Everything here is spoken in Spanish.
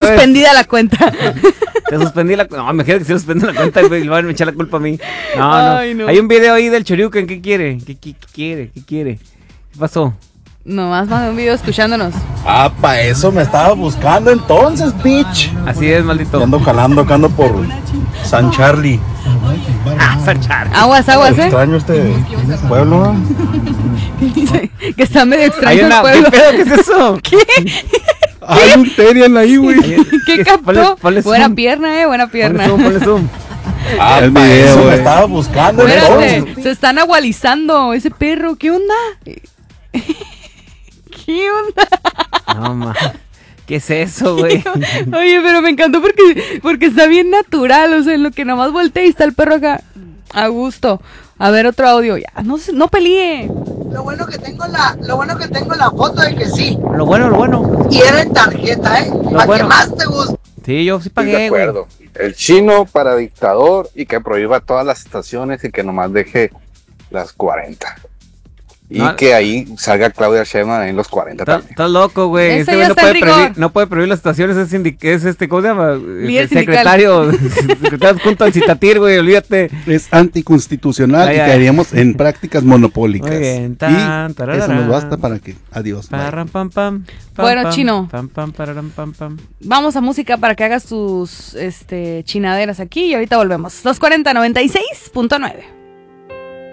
suspendida la cuenta. Te suspendí la cuenta. No, me quiero que se suspenda la cuenta y van a echar la culpa a mí. Ay, no. Hay un video ahí del Choryuken. ¿Qué quiere? ¿Qué quiere? ¿Qué pasó? Nomás mandé un video escuchándonos. Ah, pa' eso me estaba buscando entonces, bitch. Así es, maldito. Ando jalando, acá ando por San Charlie. San Charlie. Aguas, Extraño este pueblo. Que está medio extraño el ¿Qué pueblo. pedo? ¿Qué es eso? ¿Qué? Hay un Terian ahí, güey. ¿Qué captó? Ponle Buena zoom. pierna, buena pierna. Ponle zoom. Ah, El pa' video, eso me güey. estaba buscando Espérate, entonces. se están agualizando ese perro. ¿Qué onda? ¿Qué onda? No, ma. ¿Qué es eso, güey? Oye, pero me encantó porque está bien natural. O sea, en lo que nomás volteé y está el perro acá. A gusto. A ver, otro audio. Ya, no pelee. Lo bueno que tengo la foto de que sí. Lo bueno. Y era en tarjeta, Para bueno. que más te guste. Sí, yo sí Estoy de pagué, güey. acuerdo. El chino para dictador y que prohíba todas las estaciones y que nomás deje las 40. Y No. que ahí salga Claudia Sheinbaum en los 40 también. Estás loco, güey. Ese Este ya güey está en rigor. no puede prohibir las estaciones. Es ¿cómo se llama? Líder Secretario junto al Citatir, güey. Olvídate. Es anticonstitucional Ay, y ay. caeríamos en prácticas monopólicas. Muy bien. Y eso nos basta para que. Adiós. bye. Parram, pam, pam, pam, Bueno, pam, chino. Pam, pam, pararam, pam, pam. Vamos a música para que hagas tus chinaderas aquí y ahorita volvemos. 240-96.9.